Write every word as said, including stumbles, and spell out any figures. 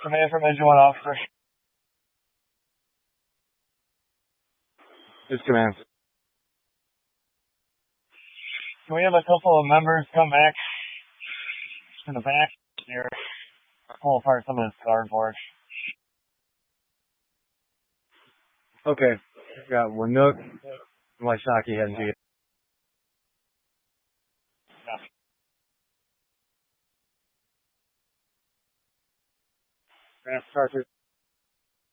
Command from Engine one officer. This command. Can we have a couple of members come back in the back here? Pull apart some of this cardboard. Okay. Got Winook and Waisaki heading to you. Yeah. Cartridge.